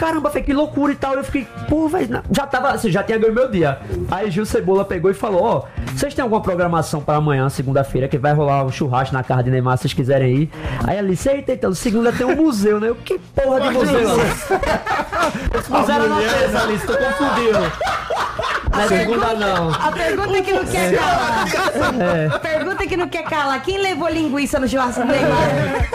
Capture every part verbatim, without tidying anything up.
caramba, foi que loucura e tal. Eu fiquei, pô, velho, já tava, assim, já tinha ganho meu dia. Aí Gil Cebola pegou e falou, ó, oh, vocês têm alguma programação para amanhã, segunda-feira, que vai rolar um churrasco na casa de Neymar, se vocês quiserem ir. Aí ela disse, eita, então, segunda tem um museu, né? Eu, que porra de museu? Esse museu era na terça, Alice, tu confundiu. Não é segunda, não. A pergunta que não quer calar. É. A pergunta que não quer calar. Quem levou linguiça no churrasco do Neymar?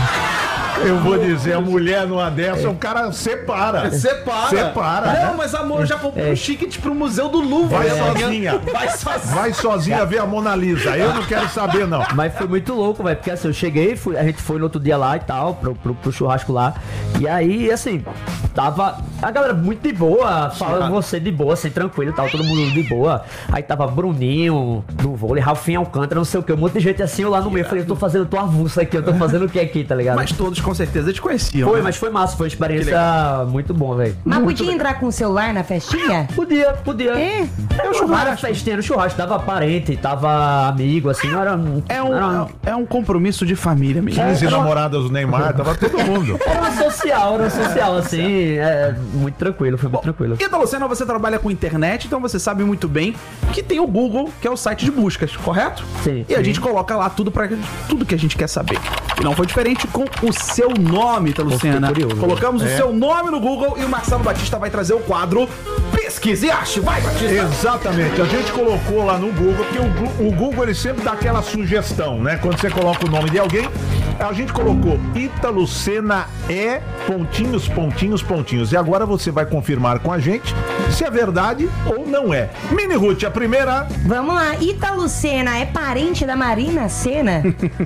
Eu vou dizer, a mulher numa dessa, o cara separa. Separa. Separa. Não, mas amor, já comprou um ticket pro Museu do Louvre. Vai é. sozinha. Vai sozinha. Vai sozinha ver a Mona Lisa. Eu não quero saber, não. Mas foi muito louco, velho. Porque assim, eu cheguei, fui, a gente foi no outro dia lá e tal, pro, pro, pro churrasco lá. E aí, assim, tava a galera muito de boa, falando você de boa, assim, tranquilo e tal, todo mundo de boa. Aí tava Bruninho, do vôlei, Ralfinho Alcântara, não sei o que, um monte de gente assim, eu lá no meio. Eu falei, eu tô fazendo, eu tô avulso aqui, eu tô fazendo o que aqui, tá ligado? Mas todos com certeza te conheciam. Foi, né? mas foi massa, foi uma experiência muito boa, velho. Mas Muito podia legal. entrar com o celular na festinha? Podia, podia. É? Era um churrasco, festinha, era um churrasco, tava parente, tava amigo, assim, não era... É um, era uma, é um compromisso de família mesmo. quinze namoradas do Neymar, tava todo mundo. era uma social, era uma social, assim, é, muito tranquilo, foi muito tranquilo. E da Luciana, você trabalha com internet, então você sabe muito bem que tem o Google, que é o site de buscas, correto? Sim. E a sim. gente coloca lá tudo para tudo que a gente quer saber. E não foi diferente com o seu nome, tá, Luciana? Fiquei curioso, Colocamos é. o seu nome no Google e o Marcelo Batista vai trazer o quadro Pesquise e Ache. Vai, Batista! Exatamente, a gente colocou lá no Google, porque o, Gu- o Google ele sempre dá aquela sugestão, né? Quando você coloca o nome de alguém, a gente colocou Ítalo Senna é pontinhos, pontinhos, pontinhos. E agora você vai confirmar com a gente se é verdade ou não é. Mini Ruth, a primeira. Vamos lá. Ítalo Senna é parente da Marina Senna?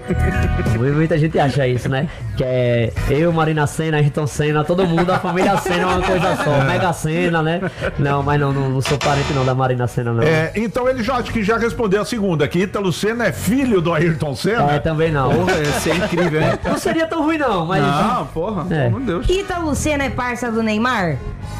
Muita gente acha isso, né? Que é eu, Marina Senna, Ayrton Senna, todo mundo, a família Senna é uma coisa só. Mega Senna, né? Não, mas não, não, não sou parente não da Marina Senna, não. É, então ele já acho que já respondeu a segunda, que Ítalo Senna é filho do Ayrton Senna. É, também não. Porra, isso é incrível, hein? Não seria tão ruim não, mas... Não, porra, É. pelo amor de Deus. Ítalo Senna é parça do Neymar?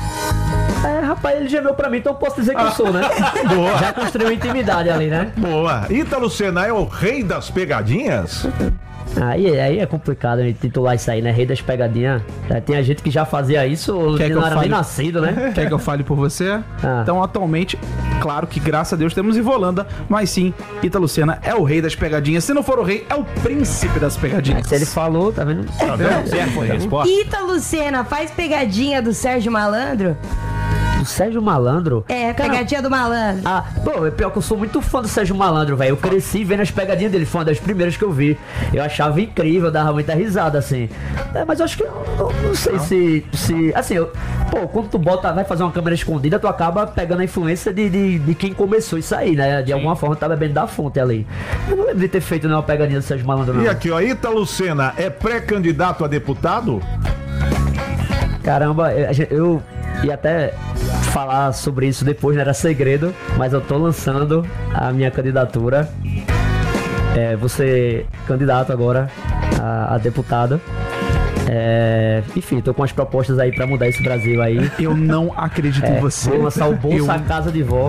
É, rapaz, ele gemeu pra mim, então eu posso dizer que eu sou, né? Boa. Já construiu intimidade ali, né? Boa. Ítalo Senna é o rei das pegadinhas? Aí, aí é complicado a gente titular isso aí, né? Rei das pegadinhas. Já tem a gente que já fazia isso, ou Quer que não eu era fale? nem nascido, né? Quer que eu fale por você? Ah. Então, atualmente, claro que graças a Deus temos Ivolanda, mas sim, Ítalo Senna é o rei das pegadinhas. Se não for o rei, é o príncipe das pegadinhas. Se ele falou, tá vendo? Tá vendo? Certo, foi a resposta. Ítalo Senna faz pegadinha do Sérgio Malandro? O Sérgio Malandro? É, pegadinha do malandro. Ah, pô, é pior que eu sou muito fã do Sérgio Malandro, velho. Eu cresci vendo as pegadinhas dele, foi uma das primeiras que eu vi. Eu achava incrível, dava muita risada, assim. É, mas eu acho que eu não, não sei se, se. Assim, eu, pô, quando tu bota, vai fazer uma câmera escondida, tu acaba pegando a influência de, de, de quem começou isso aí, né? De alguma forma tá bebendo da fonte ali. Eu não lembro de ter feito nenhuma pegadinha do Sérgio Malandro, não. E aqui, ó, Ítalo Senna é pré-candidato a deputado? Caramba, eu, eu ia até falar sobre isso depois, não era segredo, mas eu tô lançando a minha candidatura. É, vou ser candidato agora a, a deputado. É, enfim, tô com as propostas aí pra mudar esse Brasil aí. Eu não acredito É, em você. vou lançar o Bolsa Eu- Casa de Vó.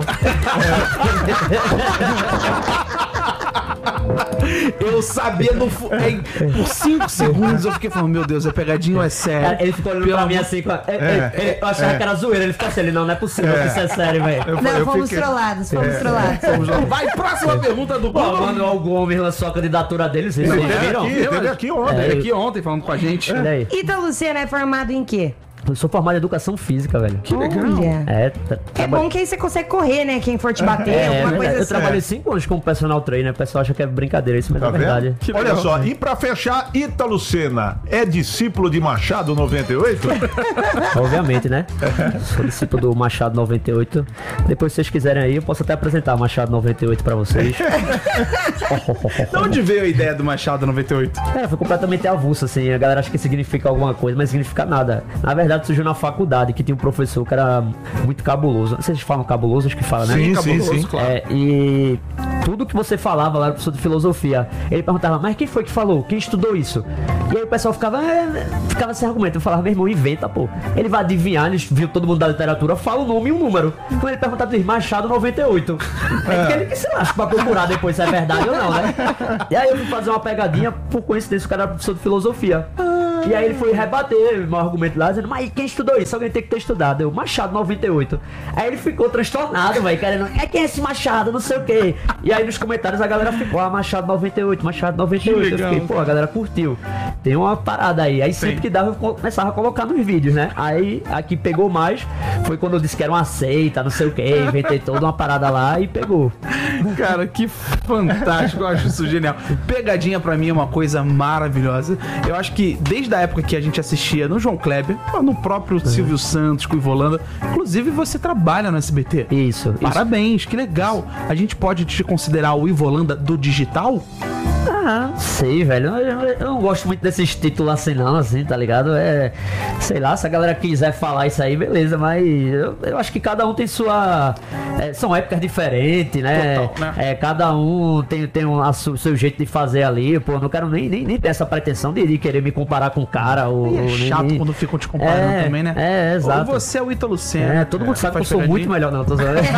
Eu sabia no fu- é, por cinco segundos eu fiquei falando, meu Deus, é pegadinha ou é sério? Cara, ele ficou olhando Pelo pra mim amor- assim, com a- é, é, é, eu achava que era zoeira, ele ficou assim, ele, não, não é possível que isso é sério, velho. Eu, Não, eu fomos fiquei- trollados, fomos É. trollados. Vai, próxima pergunta do Pô, Google. Manuel Gomes lançou a candidatura dele, vocês Teve viram? aqui, teve aqui ontem. Ele aqui ontem falando com a gente. Olha aí. Ítalo Senna é formado em quê? Eu sou formado em educação física, velho. Que legal. Olha. É, tra- É bom que aí você consegue correr, né? Quem for te bater, É, alguma verdade. coisa Eu assim. trabalhei cinco anos como personal trainer, o pessoal acha que é brincadeira, isso mas Tá é verdade. vendo? Que Olha legal. só, e pra fechar, Ítalo Senna é discípulo de Machado noventa e oito? Obviamente, né? Sou discípulo do Machado noventa e oito. Depois, se vocês quiserem aí, eu posso até apresentar o Machado noventa e oito pra vocês. De onde veio a ideia do Machado noventa e oito? É, foi completamente avulso, assim. A galera acha que significa alguma coisa, mas significa nada. Na verdade, surgiu na faculdade, que tinha um professor que era muito cabuloso. Vocês falam cabuloso, acho que fala, né? Sim, sim, Cabuloso, sim. claro. É, e tudo que você falava lá era professor de filosofia. Ele perguntava, mas quem foi que falou? Quem estudou isso? E aí o pessoal ficava, é, ficava sem argumento. Eu falava, meu irmão, inventa, pô. Ele vai adivinhar, ele viu todo mundo da literatura, fala o nome e um número. Então ele perguntava do Machado noventa e oito. É porque ele que se lasca pra procurar depois se é verdade ou não, né? E aí eu fui fazer uma pegadinha, por coincidência, o cara era professor de filosofia. E aí ele foi rebater meu argumento lá, dizendo, mas quem estudou isso? Alguém tem que ter estudado. Eu, Machado noventa e oito. Aí ele ficou transtornado, velho, querendo, é quem é esse Machado, não sei o quê. E aí nos comentários a galera ficou, ah, Machado noventa e oito, Machado noventa e oito. Eu fiquei, pô, a galera curtiu. Tem uma parada aí. Aí sempre que dava, eu começava a colocar nos vídeos, né? Aí a que pegou mais foi quando eu disse que era uma seita, não sei o quê. Inventei toda uma parada lá e pegou. Cara, que fantástico, eu acho isso genial. Pegadinha pra mim é uma coisa maravilhosa. Eu acho que desde a época que a gente assistia no João Kleber, no próprio Silvio Santos, com o Ivolanda, inclusive você trabalha no S B T. Isso. Parabéns, isso. Que legal. A gente pode te considerar o Ivolanda do digital? Ah, não sei, velho. Eu, eu não gosto muito desses títulos assim, não, assim, tá ligado? É. Sei lá, se a galera quiser falar isso aí, beleza, mas eu, eu acho que cada um tem sua. É, são épocas diferentes, né? Total, né? É, cada um tem, tem o um, seu jeito de fazer ali. Pô, não quero nem, nem, nem ter essa pretensão de, de querer me comparar com o cara. Ou, E é ou chato nem, quando ficam te comparando é, também, né? É, exato. Ou você é o Ítalo Senna. É, todo mundo é, sabe que eu faz sou pegadinha. muito melhor, não. Tô zoando.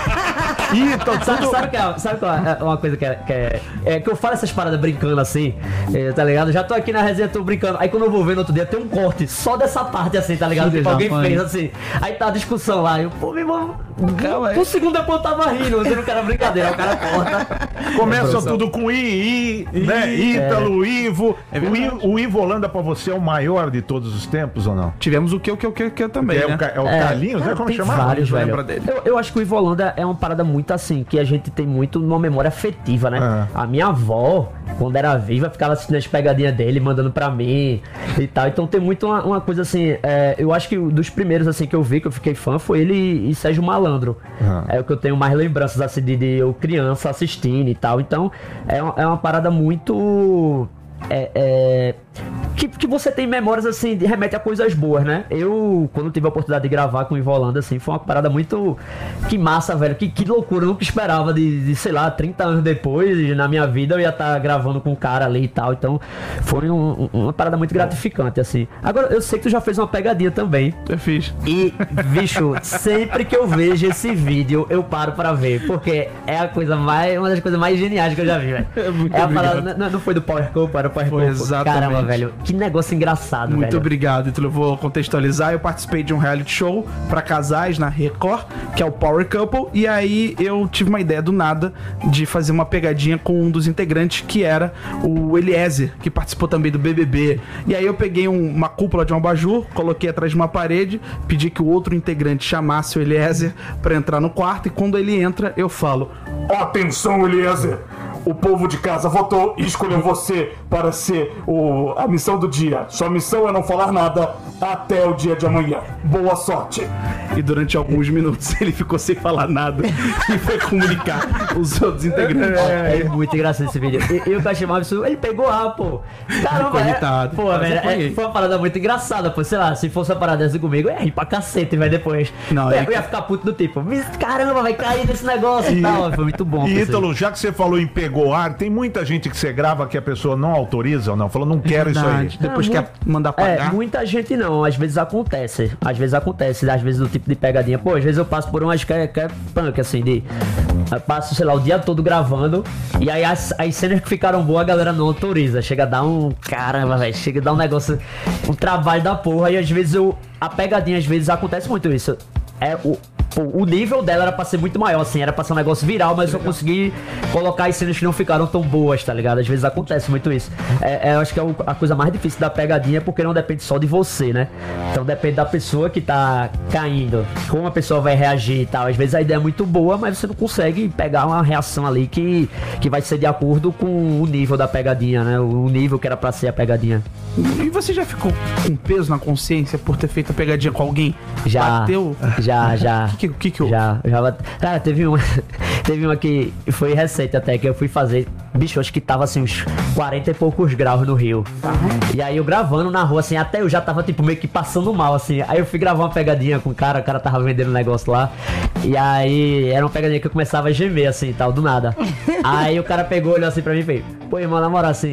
Ítalo, Sabe, tudo... sabe, que é, sabe qual é uma coisa que é, que é, é que eu falo essas paradas brincando assim, é, tá ligado? Já tô aqui na resenha, tô brincando. Aí quando eu vou ver no outro dia, tem um corte só dessa parte assim, tá ligado? Que Tipo, alguém desafio. fez assim. Aí tá a discussão lá. Eu, pô, meu irmão, Calma aí. um segundo depois eu tava rindo, dizendo que era brincadeira. O cara corta. Começa tudo com I, I, né? Ítalo, Ivo. É o, I, verdade. o Ivo Holanda pra você é o maior de todos os tempos ou não? Tivemos o que, o que, o que, o que também, É, né? o, Ca- é o É, Carlinhos, né? é, Como tem chamava? vários, Deixa eu velho. lembrar dele. Eu, eu acho que o Ivo Holanda é uma parada muito assim, que a gente tem muito numa memória afetiva, né? É. A minha avó, quando era viva, ficava assistindo as pegadinhas dele, mandando pra mim e tal. Então tem muito uma, uma coisa assim, é, eu acho que dos primeiros assim que eu vi, que eu fiquei fã, foi ele e Sérgio Malandro. Uhum. É o que eu tenho mais lembranças assim de, de eu criança assistindo e tal. Então é, uma- é uma parada muito... É, é, que, que você tem memórias assim, de, remete a coisas boas, né? Eu, quando tive a oportunidade de gravar com o Ivolanda, assim, foi uma parada muito. Que massa, velho. Que, que loucura. Eu nunca esperava de, de, sei lá, trinta anos depois, na minha vida, eu ia estar gravando com um cara ali e tal. Então, foi um- um- uma parada muito gratificante, assim. Agora, eu sei que tu já fez uma pegadinha também. Eu fiz. E, bicho, sempre que eu vejo esse vídeo, eu paro pra ver. Porque é a coisa mais. Uma das coisas mais geniais que eu já vi, velho. Muito É a obrigado. parada. Não, não foi do Power Couple, era o Power Foi, Couple. exatamente. Caramba, velho. Que negócio engraçado, Muito velho. obrigado, então eu vou contextualizar. Eu participei de um reality show pra casais na Record, que é o Power Couple, e aí eu tive uma ideia do nada de fazer uma pegadinha com um dos integrantes, que era o Eliezer, que participou também do B B B. E aí eu peguei um- uma cúpula de um abajur, coloquei atrás de uma parede, pedi que o outro integrante chamasse o Eliezer pra entrar no quarto, e quando ele entra, eu falo: Atenção, Eliezer! O povo de casa votou e escolheu você para ser o, a missão do dia. Sua missão é não falar nada até o dia de amanhã. Boa sorte! e durante alguns minutos ele ficou sem falar nada e foi comunicar os outros integrantes. É, muito engraçado esse vídeo. E, e o que eu achei mais absurdo, ele pegou A, pô. Caramba, Ficou é, irritado. pô, Mas velho, eu é, apanhei. foi uma parada muito engraçada, pô. Sei lá, se fosse uma parada dessa comigo, eu ia rir pra cacete, velho, depois. Não, eu, ia- ele- eu ia ficar puto do tipo, "Mas, caramba, vai cair nesse negócio e tal. Foi muito bom. E pô, isso aí. Ítalo, já que você falou em pegou ar, tem muita gente que você grava que a pessoa não autoriza ou não? Falou, não quero isso aí. Verdade. Depois É, quer mandar É, pagar. muita gente não, às vezes acontece. Às vezes acontece, às vezes do tipo de pegadinha. Pô, às vezes eu passo por umas que é, que é punk, assim, de. Eu passo, sei lá, o dia todo gravando. E aí as, as cenas que ficaram boas a galera não autoriza. Chega a dar um. Caramba, velho. Chega a dar um negócio. Um trabalho da porra. E às vezes eu. A pegadinha, às vezes acontece muito isso. É o. Pô, o nível dela era pra ser muito maior, assim, era pra ser um negócio viral, mas eu consegui colocar as cenas que não ficaram tão boas, tá ligado? Às vezes acontece muito isso. É, é, eu acho que é o- a coisa mais difícil da pegadinha, porque não depende só de você, né? Então depende da pessoa que tá caindo, como a pessoa vai reagir e tal. Às vezes a ideia é muito boa, mas você não consegue pegar uma reação ali que, que vai ser de acordo com o nível da pegadinha, né? O nível que era pra ser a pegadinha. E você já ficou com peso na consciência por ter feito a pegadinha com alguém? Já. Bateu? Já, já. O que, que, que, que eu... Já, já. bate- Cara, teve uma. Teve uma que foi recente até, que eu fui fazer. Bicho, acho que tava assim, uns quarenta e poucos graus no Rio. E aí eu gravando na rua, assim, até eu já tava, tipo, meio que passando mal, assim. Aí eu fui gravar uma pegadinha com o cara, o cara tava vendendo um negócio lá. E aí era uma pegadinha que eu começava a gemer, assim, tal, do nada. Aí o cara pegou, olhou assim pra mim e fez: pô, irmão, na moral, assim,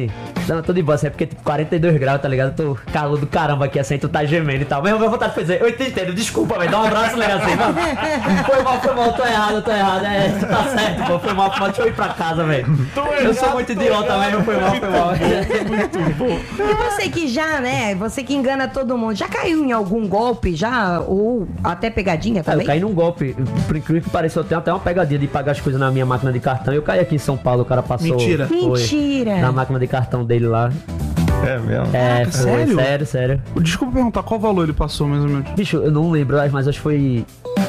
Não, tô de boa, assim, é porque tipo quarenta e dois graus, tá ligado? Eu tô calor do caramba aqui, assim, tu tá gemendo e tal. Mas minha vontade de dizer, eu te entendo, desculpa, velho, dá um abraço, legal assim, mano. Foi mal, foi mal, tô errado, tô errado, é, tu tá certo, pô, foi mal, foi mal, deixa eu ir pra casa, velho. Eu sou muito idiota mesmo, foi mal, foi mal. Muito bom. E você que já, né? Você que engana todo mundo, já caiu em algum golpe, já? Ou até pegadinha Ah, também? eu caí num golpe, por incrível que pareça, eu tenho até uma pegadinha de pagar as coisas na minha máquina de cartão. Eu caí aqui em São Paulo, o cara passou. Mentira. Foi, Mentira. Na máquina de cartão dele lá. É mesmo. É, Caraca, foi, sério? sério, sério. Desculpa perguntar, qual valor ele passou, mais ou menos? Bicho, eu não lembro, mas acho que foi.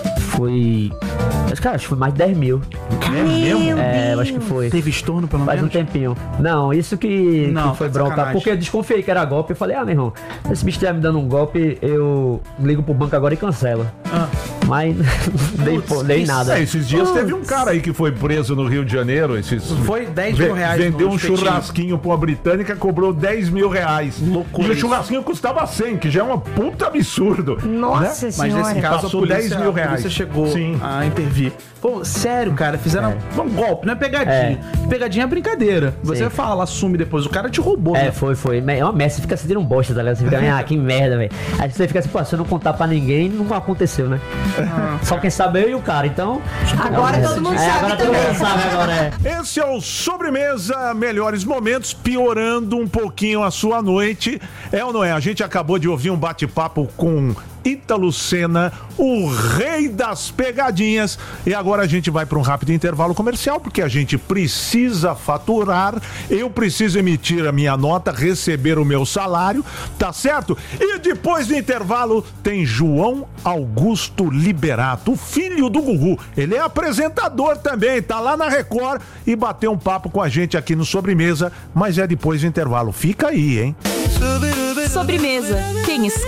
Foi. Acho, cara, acho que foi mais de dez mil. Meu É, eu acho que Deus. foi. Teve estorno, pelo Faz um menos? tempinho. Não, isso que, Não, que foi tá de bronca. sacanagem. Porque eu desconfiei que era golpe. Eu falei, ah, meu irmão, esse bicho tá me dando um golpe, eu ligo pro banco agora e cancelo. Ah. Mas não dei, pô, dei nada. É, esses dias teve um cara aí que foi preso no Rio de Janeiro. Esses, Foi dez mil Ve- reais. Vendeu no um espetinho. churrasquinho pra uma britânica, cobrou dez mil reais. Loucura E o isso. churrasquinho custava cem, que já é um puta absurdo. Nossa né? Mas senhora. nesse caso, Passou a polícia, dez mil a polícia reais. chegou Sim. a intervir. Pô, sério, cara, fizeram um golpe, não é pegadinha. Pegadinha é brincadeira. Você Sim. fala, assume depois, o cara te roubou. É, né? foi, foi. É uma merda, você fica sentindo um bosta, tá ligado? Você fica, ah, que merda, velho. Aí você fica assim, pô, se eu não contar pra ninguém, não aconteceu, né? Só quem sabe eu e o cara, então. Agora é, todo mundo é, sabe agora todo também. mundo sabe agora, é. Esse é o Sobremesa Melhores Momentos, piorando um pouquinho a sua noite. É ou não é? A gente acabou de ouvir um bate-papo com Ítalo Senna, o rei das pegadinhas. E agora a gente vai para um rápido intervalo comercial, porque a gente precisa faturar, eu preciso emitir a minha nota, receber o meu salário, tá certo? E depois do intervalo tem João Augusto Liberato, o filho do Gugu. Ele é apresentador também, tá lá na Record e bateu um papo com a gente aqui no Sobremesa, mas é depois do intervalo. Fica aí, hein? Sobremesa. Quem escolhe